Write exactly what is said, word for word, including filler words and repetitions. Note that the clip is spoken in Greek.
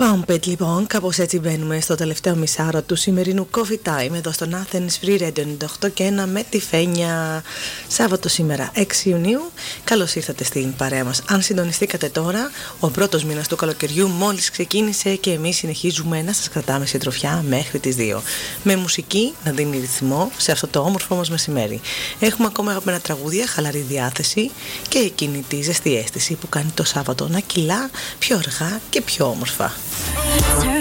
Pumped, λοιπόν, κάπως έτσι μπαίνουμε στο τελευταίο μισάρο του σημερινού Coffee Time εδώ στο Athens Free Radio ενενήντα οκτώ και ένα με τη Φένια. Σάββατο σήμερα έξι Ιουνίου. Καλώς ήρθατε στην παρέα μας. Αν συντονιστήκατε τώρα, ο πρώτος μήνας του καλοκαιριού μόλις ξεκίνησε και εμείς συνεχίζουμε να σας κρατάμε συντροφιά μέχρι τις δύο. Με μουσική να δίνει ρυθμό σε αυτό το όμορφο μας μεσημέρι. Έχουμε ακόμα αγαπημένα τραγούδια, χαλαρή διάθεση και εκείνη τη ζεστή αίσθηση που κάνει το Σάββατο να κυλά πιο αργά και πιο όμορφα.